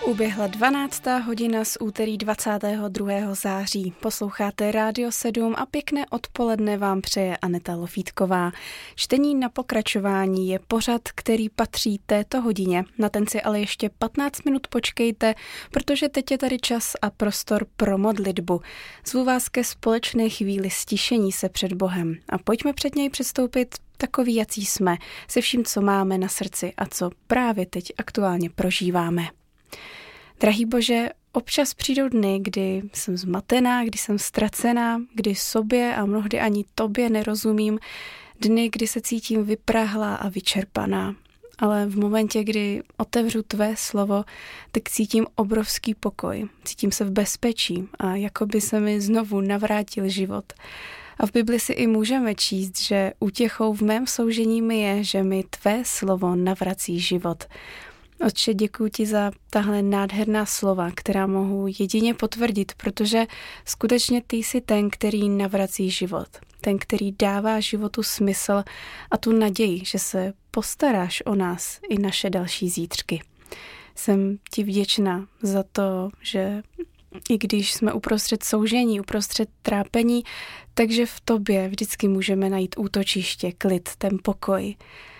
Uběhla 12. hodina z úterý 22. září. Posloucháte Rádio 7 a pěkné odpoledne vám přeje Aneta Lofítková. Čtení na pokračování je pořad, který patří této hodině. Na ten si ale ještě 15 minut počkejte, protože teď je tady čas a prostor pro modlitbu. Zvu vás ke společné chvíli stišení se před Bohem a pojďme před něj přistoupit takový, jací jsme, se vším, co máme na srdci a co právě teď aktuálně prožíváme. Drahý Bože, občas přijdou dny, kdy jsem zmatená, kdy jsem ztracená, kdy sobě a mnohdy ani tobě nerozumím, dny, kdy se cítím vyprahlá a vyčerpaná. Ale v momentě, kdy otevřu tvé slovo, tak cítím obrovský pokoj, cítím se v bezpečí a jako by se mi znovu navrátil život. A v Bibli si i můžeme číst, že útěchou v mém soužení mi je, že mi tvé slovo navrací život. Otče, děkuji ti za tahle nádherná slova, která mohu jedině potvrdit, protože skutečně ty jsi ten, který navrací život. Ten, který dává životu smysl a tu naději, že se postaráš o nás i naše další zítřky. Jsem ti vděčná za to, že i když jsme uprostřed soužení, uprostřed trápení, takže v tobě vždycky můžeme najít útočiště, klid, ten pokoj.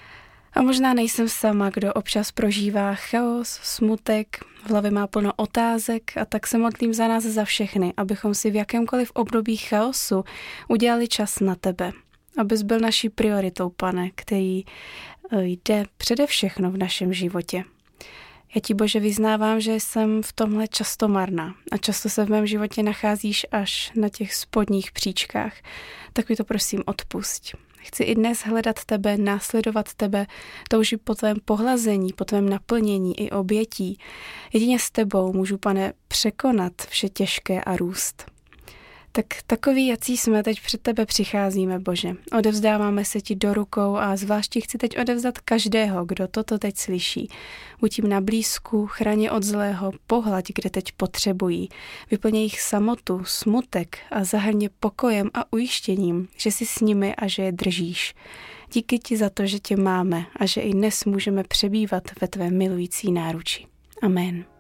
A možná nejsem sama, kdo občas prožívá chaos, smutek, v hlavě má plno otázek a tak se modlím za nás za všechny, abychom si v jakémkoliv období chaosu udělali čas na tebe. Abys byl naší prioritou, Pane, který jde přede všechno v našem životě. Já ti, Bože, vyznávám, že jsem v tomhle často marná a často se v mém životě nacházíš až na těch spodních příčkách. Tak mi to prosím odpusť. Chci i dnes hledat tebe, následovat tebe, toužit po tvém pohlazení, po tvém naplnění i obětí. Jedině s tebou můžu, Pane, překonat vše těžké a růst. Tak takový, jací jsme, teď před tebe přicházíme, Bože. Odevzdáváme se ti do rukou a zvláště chci teď odevzdat každého, kdo toto teď slyší. Buď jim na blízku, chraň od zlého, pohlaď, kde teď potřebují. Vyplně jich samotu, smutek a zahrň je pokojem a ujištěním, že jsi s nimi a že je držíš. Díky ti za to, že tě máme a že i dnes můžeme přebývat ve tvé milující náruči. Amen.